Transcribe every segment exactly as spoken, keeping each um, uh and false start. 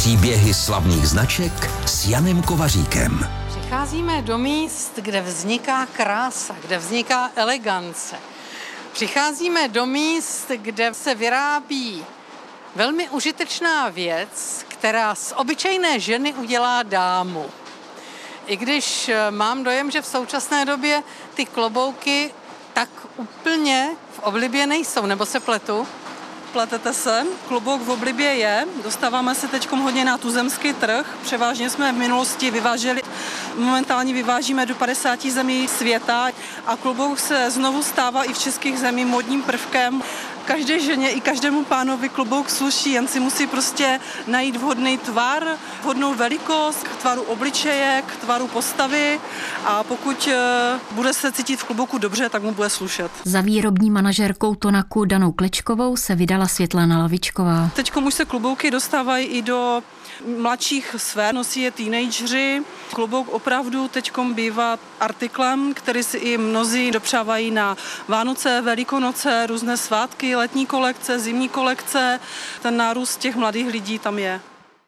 Příběhy slavných značek s Janem Kovaříkem. Přicházíme do míst, kde vzniká krása, kde vzniká elegance. Přicházíme do míst, kde se vyrábí velmi užitečná věc, která z obyčejné ženy udělá dámu. I když mám dojem, že v současné době ty klobouky tak úplně v oblibě nejsou, nebo se pletu? Pletete se, klobouk v oblibě je, dostáváme se teď hodně na tuzemský trh, převážně jsme v minulosti vyváželi, momentálně vyvážíme do padesáti zemí světa a klobouk se znovu stává i v českých zemích modním prvkem. Každé ženě i každému pánovi klobouk sluší, jen si musí prostě najít vhodný tvar, vhodnou velikost, k tvaru obličeje, k tvaru postavy a pokud bude se cítit v klobouku dobře, tak mu bude slušet. Za výrobní manažerkou Tonaku Danou Klečkovou se vydala Světlana Lavičková. Teď už se klobouky dostávají i do mladších sfér, nosí je teenageři. Klobouk opravdu teďkom bývá artiklem, který si i mnozí dopřávají na Vánoce, Velikonoce, různé svátky, letní kolekce, zimní kolekce. Ten nárůst těch mladých lidí tam je.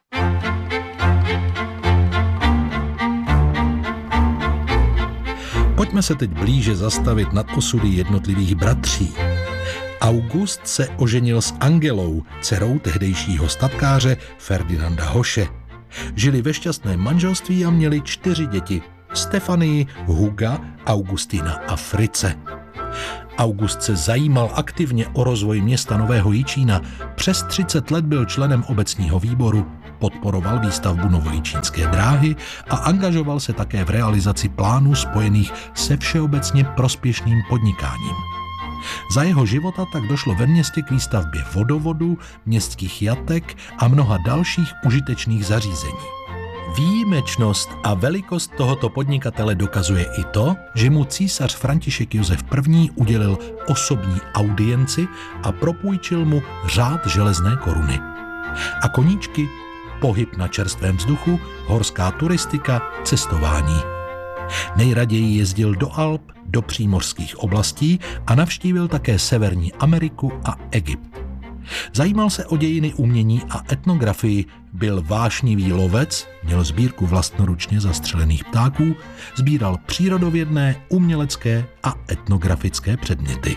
Pojďme se teď blíže zastavit nad osudy jednotlivých bratří. August se oženil s Angelou, dcerou tehdejšího statkáře Ferdinanda Hoše. Žili ve šťastném manželství a měli čtyři děti. Stefanii, Huga, Augustina a Frice. August se zajímal aktivně o rozvoj města Nového Jičína. Přes třicet let byl členem obecního výboru, podporoval výstavbu novojičínské dráhy a angažoval se také v realizaci plánů spojených se všeobecně prospěšným podnikáním. Za jeho života tak došlo ve městě k výstavbě vodovodu, městských jatek a mnoha dalších užitečných zařízení. Výjimečnost a velikost tohoto podnikatele dokazuje i to, že mu císař František Josef I. udělil osobní audienci a propůjčil mu řád železné koruny. A koníčky, pohyb na čerstvém vzduchu, horská turistika, cestování. Nejraději jezdil do Alp, do přímořských oblastí a navštívil také Severní Ameriku a Egypt. Zajímal se o dějiny umění a etnografii, byl vášnivý lovec, měl sbírku vlastnoručně zastřelených ptáků, sbíral přírodovědné, umělecké a etnografické předměty.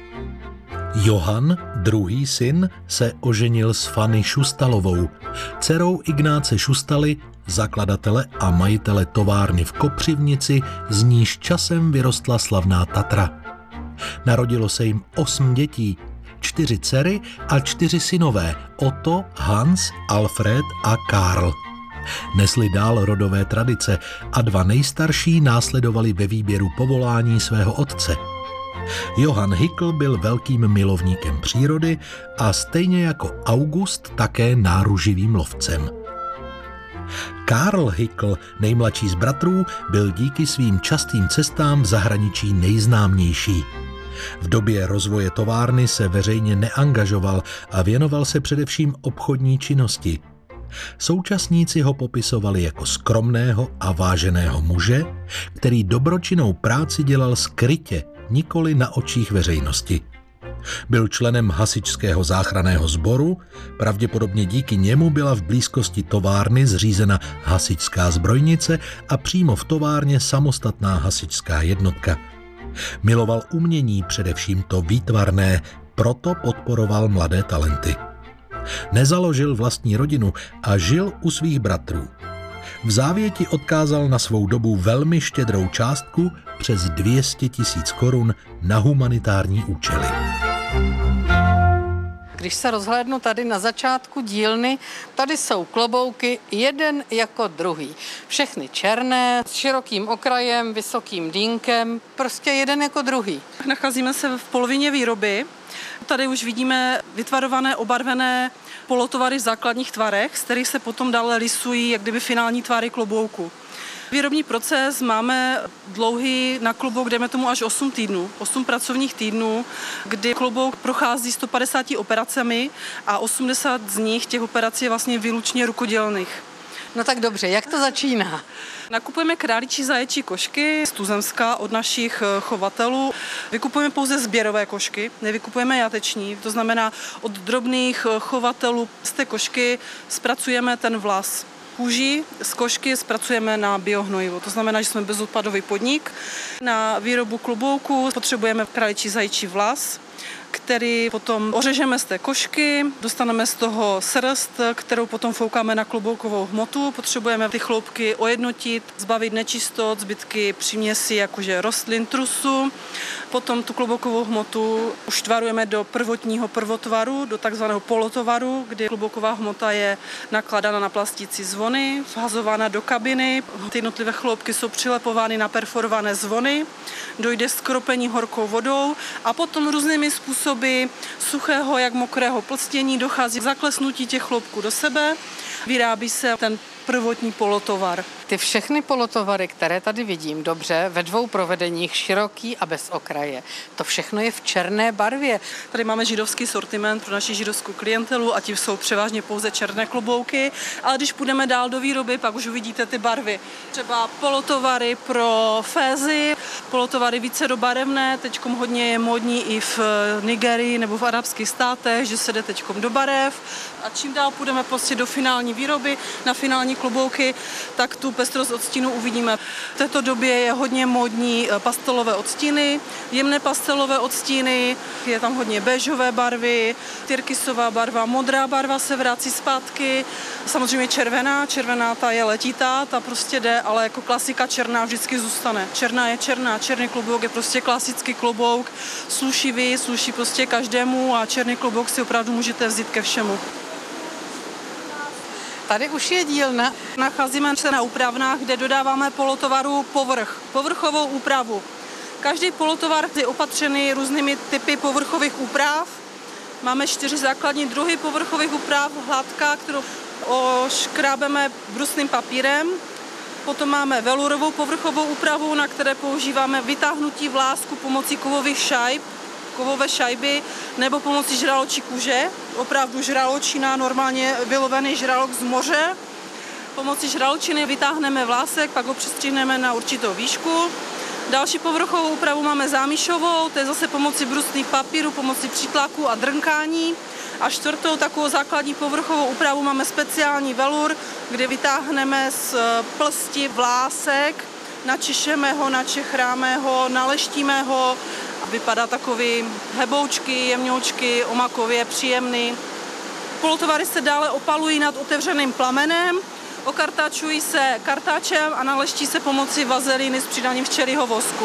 Johann, druhý syn, se oženil s Fanny Šustalovou, dcerou Ignáce Šustaly, zakladatele a majitele továrny v Kopřivnici, z níž časem vyrostla slavná Tatra. Narodilo se jim osm dětí, čtyři dcery a čtyři synové, Otto, Hans, Alfred a Karl. Nesli dál rodové tradice a dva nejstarší následovali ve výběru povolání svého otce. Johann Hickel byl velkým milovníkem přírody a stejně jako August také náruživým lovcem. Karl Hickel, nejmladší z bratrů, byl díky svým častým cestám v zahraničí nejznámější. V době rozvoje továrny se veřejně neangažoval a věnoval se především obchodní činnosti. Současníci ho popisovali jako skromného a váženého muže, který dobročinnou práci dělal skrytě, nikoli na očích veřejnosti. Byl členem hasičského záchranného sboru, pravděpodobně díky němu byla v blízkosti továrny zřízena hasičská zbrojnice a přímo v továrně samostatná hasičská jednotka. Miloval umění, především to výtvarné, proto podporoval mladé talenty. Nezaložil vlastní rodinu a žil u svých bratrů. V závěti odkázal na svou dobu velmi štědrou částku přes dvě stě tisíc korun na humanitární účely. Když se rozhlédnu tady na začátku dílny, tady jsou klobouky jeden jako druhý. Všechny černé, s širokým okrajem, vysokým dýnkem, prostě jeden jako druhý. Nacházíme se v polovině výroby. Tady už vidíme vytvarované, obarvené polotovary v základních tvarech, z kterých se potom dále lisují jak kdyby finální tvary klobouku. Výrobní proces máme dlouhý na klobouk, dejme tomu až osm týdnů, osm pracovních týdnů, kdy klobouk prochází sto padesáti operacemi a osmdesát z nich těch operací je vlastně výlučně rukodělných. No tak dobře, jak to začíná? Nakupujeme králičí zaječí košky z tuzemska od našich chovatelů. Vykupujeme pouze sběrové košky, nevykupujeme jateční. To znamená, od drobných chovatelů z té košky zpracujeme ten vlas. Kůži z košky zpracujeme na biohnojivo. To znamená, že jsme bezodpadový podnik. Na výrobu klobouku potřebujeme králičí zaječí vlas, který potom ořežeme z té košky, dostaneme z toho srst, kterou potom foukáme na kloboukovou hmotu. Potřebujeme ty chloupky ojednotit, zbavit nečistot, zbytky příměsi, jakože rostlin, trusu. Potom tu kloboukovou hmotu už tvarujeme do prvotního prvotvaru, do takzvaného polotovaru, kdy klobouková hmota je nakládána na plastící zvony, vhazována do kabiny. Ty jednotlivé chloupky jsou přilepovány na perforované zvony, dojde skropení horkou vodou a potom různými způsoby suchého jak mokrého plstění dochází k zaklesnutí těch chloupků do sebe, vyrábí se ten prvotní polotovar. Ty všechny polotovary, které tady vidím, dobře, ve dvou provedeních, široký a bez okraje, to všechno je v černé barvě. Tady máme židovský sortiment pro naši židovskou klientelu a ti jsou převážně pouze černé klobouky, ale když půjdeme dál do výroby, pak už uvidíte ty barvy. Třeba polotovary pro fézy, polotovary více do barevné, teďkom hodně je módní i v Nigerii nebo v arabských státech, že se jde teďkom do barev a čím dál půjdeme prostě do finální výroby, na finální klobouky, tak tu pestrost odstínů uvidíme. V této době je hodně módní pastelové odstíny, jemné pastelové odstíny, je tam hodně béžové barvy, tyrkysová barva, modrá barva se vrací zpátky, samozřejmě červená, červená ta je letitá, ta prostě jde, ale jako klasika černá vždycky zůstane. Černá je černá, černý klobouk je prostě klasický klobouk, slušivý, sluší prostě každému a černý klobouk si opravdu můžete vzít ke všemu. Tady už je dílna. Nacházíme se na úpravnách, kde dodáváme polotovaru povrch, povrchovou úpravu. Každý polotovar je opatřený různými typy povrchových úprav. Máme čtyři základní druhy povrchových úprav. Hladká, kterou oškrábeme brusným papírem. Potom máme velurovou povrchovou úpravu, na které používáme vytáhnutí vlásku pomocí kovových šajb, kovové šajby nebo pomocí žraločí kůže, opravdu žraločina, normálně vylovený žralok z moře. Pomocí žraločiny vytáhneme vlásek, pak ho přestřihneme na určitou výšku. Další povrchovou úpravu máme zámišovou, to je zase pomocí brusných papírů, pomocí přítlaku a drnkání. A čtvrtou takovou základní povrchovou úpravu máme speciální velur, kde vytáhneme z plsti vlásek, načišeme ho, načechráme ho, naleštíme ho. Vypadá takový heboučky, jemňoučky, omakově, příjemný. Polotovary se dále opalují nad otevřeným plamenem, okartáčují se kartáčem a naleští se pomocí vazelíny s přidáním včelího vosku.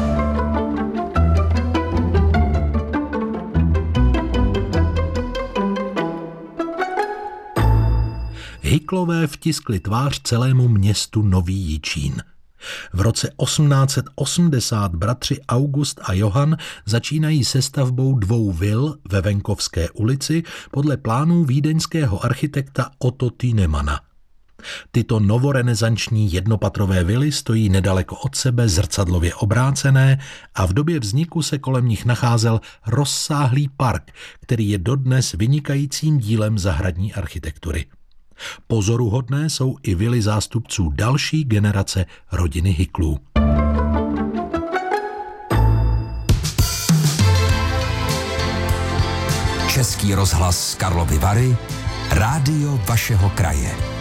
Hyklové vtiskli tvář celému městu Nový Jičín. V roce osmnáct set osmdesát bratři August a Johann začínají se stavbou dvou vil ve Venkovské ulici podle plánů vídeňského architekta Otto Tienemana. Tyto novorenesanční jednopatrové vily stojí nedaleko od sebe zrcadlově obrácené a v době vzniku se kolem nich nacházel rozsáhlý park, který je dodnes vynikajícím dílem zahradní architektury. Pozoruhodné jsou i vily zástupců další generace rodiny Hyklů. Český rozhlas Karlovy Vary, rádio vašeho kraje.